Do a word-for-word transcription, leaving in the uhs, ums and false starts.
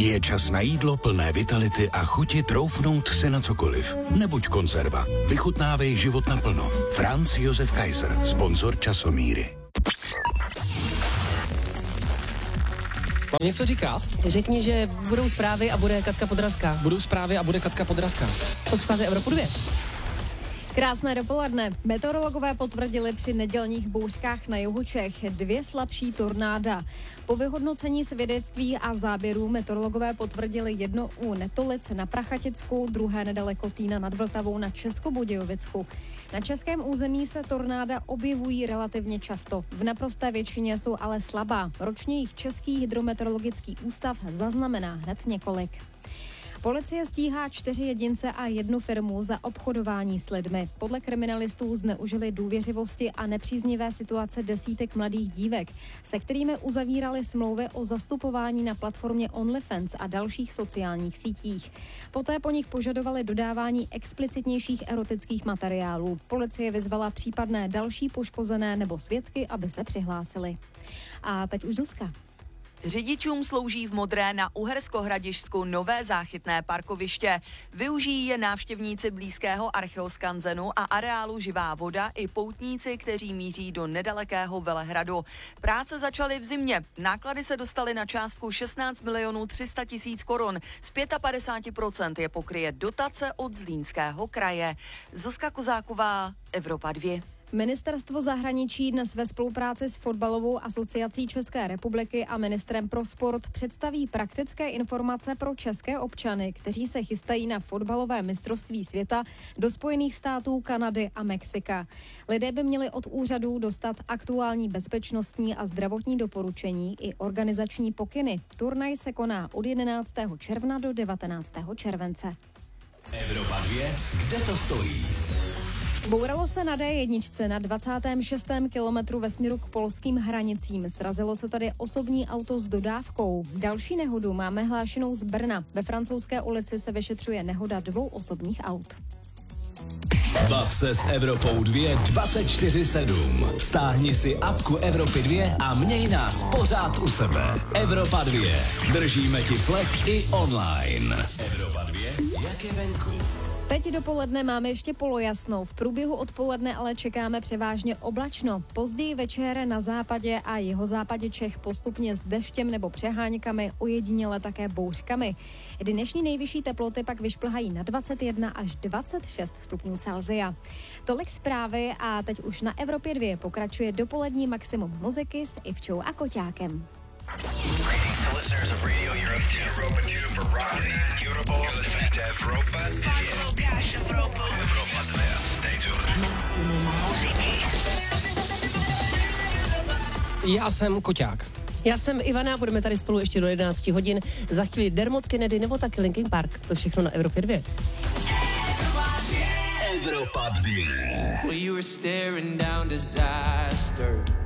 Je čas na jídlo plné vitality a chuti troufnout si na cokoliv. Nebuď konzerva. Vychutnávej život naplno. Franz Josef Kaiser, sponzor Časomíry. Mám něco říkat? Řekni, že budou zprávy a bude Katka Podrazká. Budou zprávy a bude Katka Podrazká. Posloucháte Evropu dva. Krásné dopoledne. Meteorologové potvrdili při nedělních bouřkách na jihu Čech dvě slabší tornáda. Po vyhodnocení svědectví a záběrů meteorologové potvrdili jedno u Netolic na Prachaticku, druhé nedaleko Týna nad Vltavou na Českobudějovicku. Na českém území se tornáda objevují relativně často. V naprosté většině jsou ale slabá. Ročně jich Český hydrometeorologický ústav zaznamená hned několik. Policie stíhá čtyři jedince a jednu firmu za obchodování s lidmi. Podle kriminalistů zneužili důvěřivosti a nepříznivé situace desítek mladých dívek, se kterými uzavírali smlouvy o zastupování na platformě OnlyFans a dalších sociálních sítích. Poté po nich požadovali dodávání explicitnějších erotických materiálů. Policie vyzvala případné další poškozené nebo svědky, aby se přihlásili. A teď už Zuzka. Řidičům slouží v Modré na Uherskohradišsku nové záchytné parkoviště. Využijí je návštěvníci blízkého archeoskanzenu a areálu Živá voda i poutníci, kteří míří do nedalekého Velehradu. Práce začaly v zimě. Náklady se dostaly na částku šestnáct milionů tři sta tisíc korun. Z padesát pět procent je pokryje dotace od Zlínského kraje. Zuzka Kozáková, Evropa dva. Ministerstvo zahraničí dnes ve spolupráci s Fotbalovou asociací České republiky a ministrem pro sport představí praktické informace pro české občany, kteří se chystají na fotbalové mistrovství světa do Spojených států, Kanady a Mexika. Lidé by měli od úřadů dostat aktuální bezpečnostní a zdravotní doporučení i organizační pokyny. Turnaj se koná od jedenáctého června do devatenáctého července. Evropa dva, kde to stojí? Bouralo se na dé jedna na dvacátém šestém kilometru ve směru k polským hranicím. Srazilo se tady osobní auto s dodávkou. Další nehodu máme hlášenou z Brna. Ve Francouzské ulici se vyšetřuje nehoda dvou osobních aut. Bav se s Evropou dva dvacet čtyři sedm. Stáhni si apku Evropy dva a měj nás pořád u sebe. Evropa dva. Držíme ti flek i online. Evropa dva. Jak je venku? Teď dopoledne máme ještě polojasno. V průběhu odpoledne ale čekáme převážně oblačno. Později večer na západě a jihozápadě Čech postupně s deštěm nebo přeháňkami, ojediněle také bouřkami. Dnešní nejvyšší teploty pak vyšplhají na dvacet jedna až dvacet šest stupňů Celsia. Tolik zprávy a teď už na Evropě dva pokračuje dopolední maximum muziky s Ivčou a Koťákem. Já jsem Koťák. Já jsem Ivana, budeme tady spolu ještě do jedenácti hodin. Za chvíli Dermot Kennedy nebo taky Linkin Park. To všechno na Evropě dva. Evropa dva. Well, you were staring down disaster.